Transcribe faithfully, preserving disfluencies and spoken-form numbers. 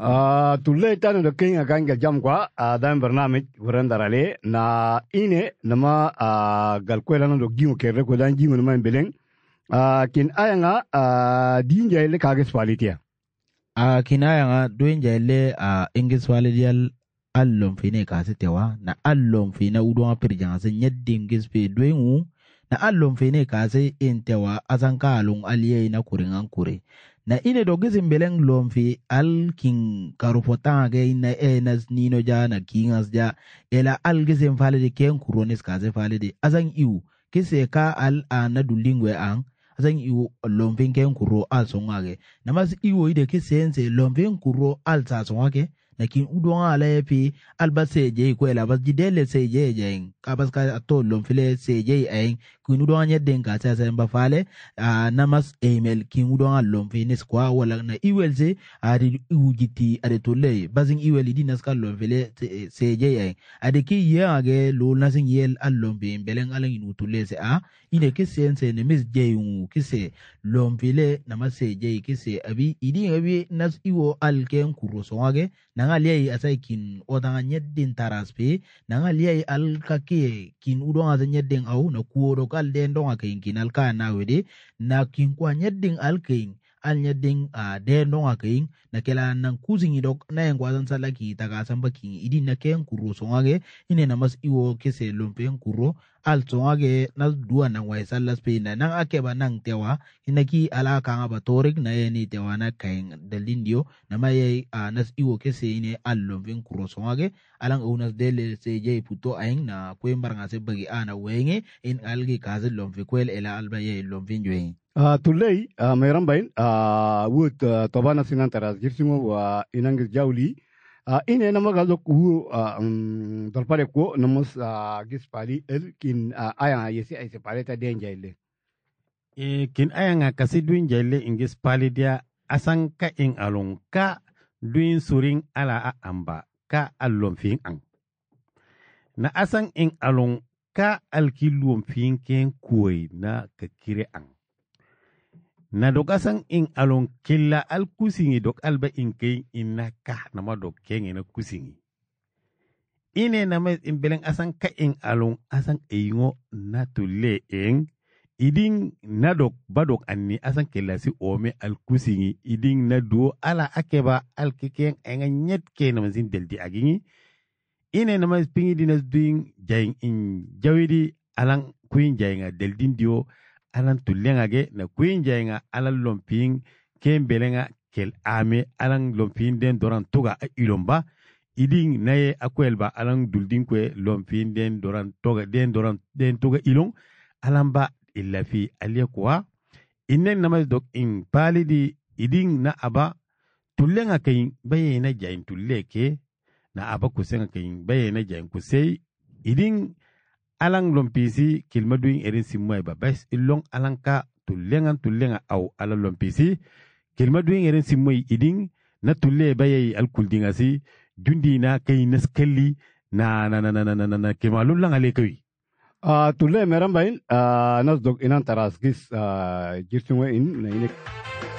Ah, tulle tanu da king akan ga jam kwa dan barnamij wuran darale na ine nama gal kwela no gingo kere ko dan gingo man beleng kin ayanga dinja ile kage spalitia a kinaya nga doen jaile a ingis walidial allon fine kasetewa na allon fine udon pirjan se nyeddi ingis pe doengu na allon fine kase intewa azanka alung aliye na kuringan kure na ine dogizin beleng lomfi al king karufota ge na enas nino ja na kingas ja ela al gizin falide ken kuronis kaze falide azan iu kise ka al ana dulingwe ang azan iu lomfin ken kuro al songage namas iu ide kisense lomfin kuro al sa songage na kin udon ala epi alba seje ko ela bas jidele seje jeng kabas ka to lomfile seje ayin kin udon nyedden ka sa sa mbafale namas email kin udon lomfine skwa wala na iwelse adi ujiti ade tolle bazin iwel di naskal lomfile seje ayin ade ki yage lo nasin yel allombe belen alan inu tolle se a ine kisense ne mis jeyun kise lomfile namas seje kise abi idi abi nas iwo alken kuro songage nangalia asai kin odanga nyeddin taraspe nangalia al kake kin udonga za nyeddin au na kuoro kal den donga kin kin al ka na wede na kin kwa nyeddin al kin al nyeddin a den donga kin na kela nan kuzingi dok na yang kwazan salaki taga samba kin idin na ken kuro songage ine na mas iwo kese lompen kuro al songage na dua na wai salas pe na nang akeba nang tewa inaki ala ka ba torik na yeni tewa na kain dalindio na maye nas iwo kese ine al lompen kuro songage alang unas dele seje puto aing na kwembar ngase bagi ana wenge in algi kaze lomfe kwel ela alba ye lompen joeng Uh, tulei uh, meram bain uh, wut uh, tobana sinan taras girsingo wa inangis jawli uh, ine nama galok hu uh, um, dolpare ko namos uh, gis pali el kin uh, aya yesi ay separe ta den jaile e kin aya nga kasi duin jaile ingis pali dia asan ka in alon ka duin suring ala a amba ka alon fin ang na asan in alon ka alkilum fin ken kuoi na ka kire ang na dok asan in alon killa al kusingi dok alba in kay inna ka nama dok kengi na kusingi ine nama in beleng asan ka in alon asan eingo na tule eng iding na dok badok anni asan killa si ome al kusingi iding na do ala akeba al keken enga nyet ke nama zin deldi agingi ine nama pingi dinas doing jaing in jawidi alang kuin jainga deldin dio alan tullenga ge na kuin jainga alan lomping ken belenga kel ame alan lomping den doran toga ilomba iding naye akwelba alan duldin kwe lomping den doran toga den doran den toga ilong alan ba illa fi aliya kwa innen namas dok in palidi iding na aba tullenga kayin baye na jain tulleke na aba kusenga kayin baye na jain kusei iding alang lompisi kilmaduin erin simwai ba bas ilong alang ka tullengan tullenga au ala lompisi kilmaduin erin simwai iding na tulle bayai alkuldinga si jundi na kay naskalli na na na na na na na kemalun lang alekawi uh, tulle meram bain uh, nas dok inan taras gis uh, girsingo in na inek